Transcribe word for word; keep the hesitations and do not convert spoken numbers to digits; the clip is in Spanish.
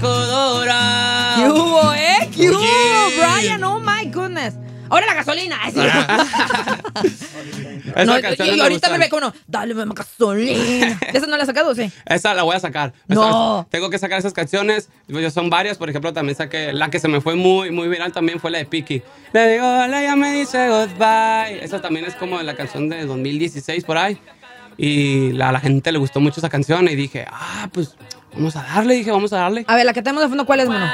dorado. ¿Qué hubo, eh? ¿Qué hubo, Oye. Brian? Oh my goodness. Ahora la gasolina. Así. Esa No, canción y me ahorita gusta. me ve como, dale, mamá, gasolina. ¿Esa no la has sacado, sí? Esa la voy a sacar. No. Esa- tengo que sacar esas canciones. Pues, son varias. Por ejemplo, también saqué la que se me fue muy, muy viral también fue la de Piki. Le digo, hola, ya me dice goodbye. Esa también es como la canción de dos mil dieciséis por ahí. Y la- a la gente le gustó mucho esa canción. Y dije, ah, pues vamos a darle. Dije, vamos a darle. A ver, la que tenemos de fondo, ¿cuál es, mono?